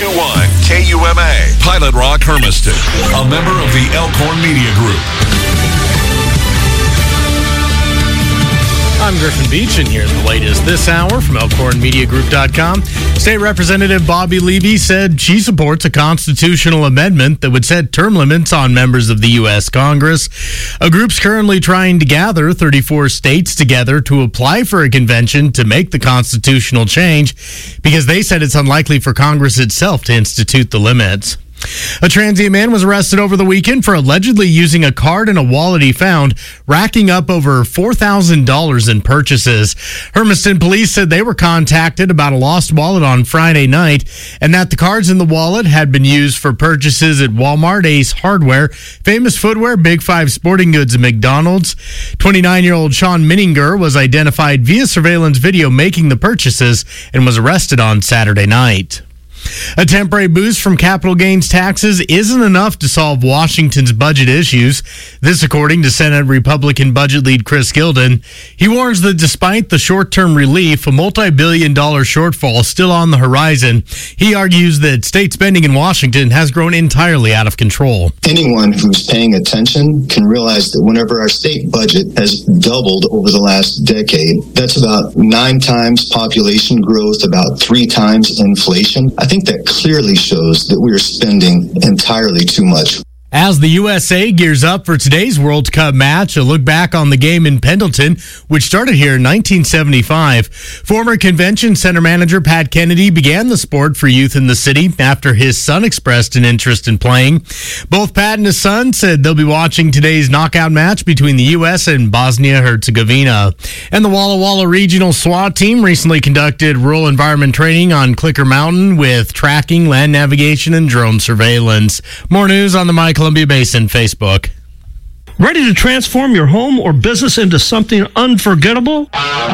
KUMA, Pilot Rock, Hermiston, a member of the Elkhorn Media Group. I'm Griffin Beach, and here's the latest this hour from ElkhornMediaGroup.com. State Representative Bobby Levy said she supports a constitutional amendment that would set term limits on members of the U.S. Congress. A group's currently trying to gather 34 states together to apply for a convention to make the constitutional change because they said it's unlikely for Congress itself to institute the limits. A transient man was arrested over the weekend for allegedly using a card and a wallet he found, racking up over $4,000 in purchases. Hermiston police said they were contacted about a lost wallet on Friday night and that the cards in the wallet had been used for purchases at Walmart, Ace Hardware, Famous Footwear, Big Five Sporting Goods, and McDonald's. 29-year-old Sean Minninger was identified via surveillance video making the purchases and was arrested on Saturday night. A temporary boost from capital gains taxes isn't enough to solve Washington's budget issues. This according to Senate Republican budget lead Chris Gilden. He warns that despite the short-term relief, a multi-billion-dollar shortfall is still on the horizon. He argues that state spending in Washington has grown entirely out of control. Anyone who's paying attention can realize that whenever our state budget has doubled over the last decade, that's about 9 times population growth, about 3 times inflation. I think that clearly shows that we are spending entirely too much. As the USA gears up for today's World Cup match, a look back on the game in Pendleton, which started here in 1975. Former Convention Center manager Pat Kennedy began the sport for youth in the city after his son expressed an interest in playing. Both Pat and his son said they'll be watching today's knockout match between the U.S. and Bosnia-Herzegovina. And the Walla Walla Regional SWAT team recently conducted rural environment training on Clicker Mountain with tracking, land navigation, and drone surveillance. More news on the My Columbia Basin Facebook. Ready to transform your home or business into something unforgettable?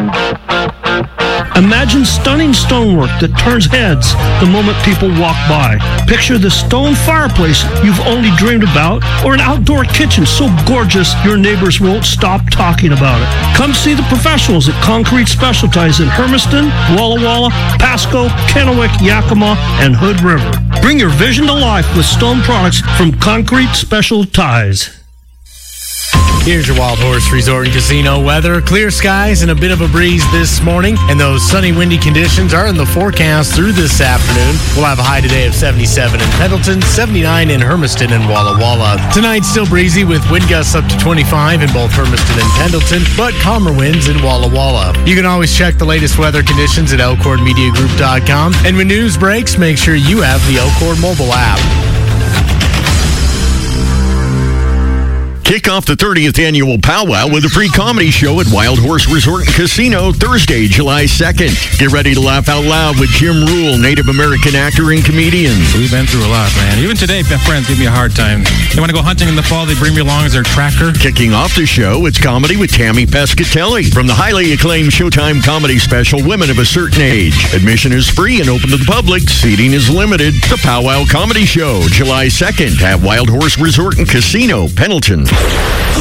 Imagine stunning stonework that turns heads the moment people walk by. Picture the stone fireplace you've only dreamed about, or an outdoor kitchen so gorgeous your neighbors won't stop talking about it. Come see the professionals at Concrete Special Ties in Hermiston, Walla Walla, Pasco, Kennewick, Yakima, and Hood River. Bring your vision to life with stone products from Concrete Special Ties. Here's your Wild Horse Resort and Casino weather. Clear skies and a bit of a breeze this morning, and those sunny, windy conditions are in the forecast through this afternoon. We'll have a high today of 77 in Pendleton, 79 in Hermiston and Walla Walla. Tonight, still breezy with wind gusts up to 25 in both Hermiston and Pendleton, but calmer winds in Walla Walla. You can always check the latest weather conditions at ElkhornMediaGroup.com, and when news breaks, make sure you have the Elkhorn mobile app. Kick off the 30th annual powwow with a free comedy show at Wild Horse Resort and Casino Thursday, July 2nd. Get ready to laugh out loud with Jim Rule, Native American actor and comedian. We've been through a lot, man. Even today, my friends give me a hard time. They want to go hunting in the fall, they bring me along as their tracker. Kicking off the show, it's comedy with Tammy Pescatelli from the highly acclaimed Showtime comedy special, Women of a Certain Age. Admission is free and open to the public. Seating is limited. The Powwow Comedy Show, July 2nd at Wild Horse Resort and Casino, Pendleton.